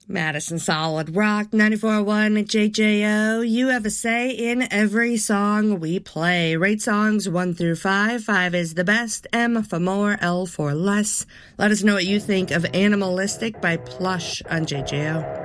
Madison Solid Rock 94.1 JJO. You have a say in every song we play. Rate songs 1 through 5. 5 is the best. M for more, L for less. Let us know what you think of Animalistic by Plush on JJO.